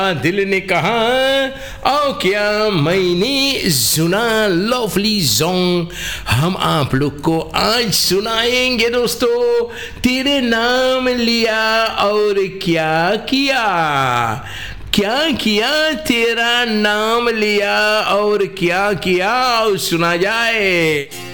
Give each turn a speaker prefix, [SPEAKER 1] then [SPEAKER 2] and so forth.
[SPEAKER 1] दिल ने कहा और क्या मैंने सुना लवली सॉन्ग हम आप लोग को आज सुनाएंगे दोस्तों। तेरे नाम लिया और क्या किया, क्या किया, तेरा नाम लिया और क्या किया, और सुना जाए।